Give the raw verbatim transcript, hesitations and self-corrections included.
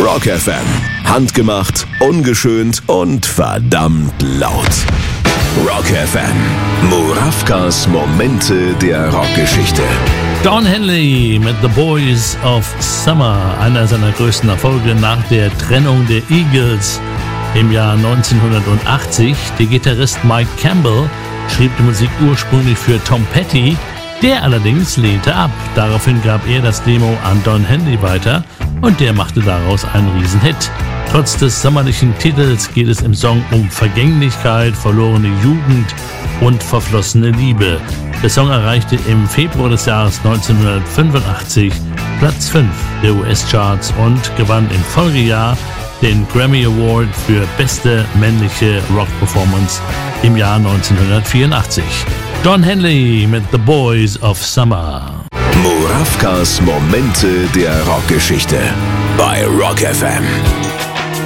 Rock F M. Handgemacht, ungeschönt und verdammt laut. Rock F M. Murawkas Momente der Rockgeschichte. Don Henley mit The Boys of Summer, einer seiner größten Erfolge nach der Trennung der Eagles im Jahr neunzehnhundertachtzig. Der Gitarrist Mike Campbell schrieb die Musik ursprünglich für Tom Petty, der allerdings lehnte ab. Daraufhin gab er das Demo an Don Henley weiter und der machte daraus einen Riesenhit. Trotz des sommerlichen Titels geht es im Song um Vergänglichkeit, verlorene Jugend und verflossene Liebe. Der Song erreichte im Februar des Jahres neunzehnhundertfünfundachtzig Platz fünf der U S-Charts und gewann im Folgejahr den Grammy Award für beste männliche Rock-Performance im Jahr neunzehnhundertvierundachtzig. Don Henley mit The Boys of Summer. Murawkas Momente der Rockgeschichte bei Rock F M.